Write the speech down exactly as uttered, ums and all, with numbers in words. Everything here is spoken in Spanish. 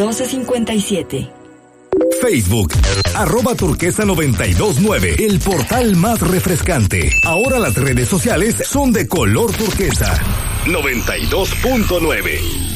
doce cincuenta y siete. Facebook, arroba turquesa noventa y dos nueve, el portal más refrescante. Ahora las redes sociales son de color turquesa. noventa y dos punto nueve.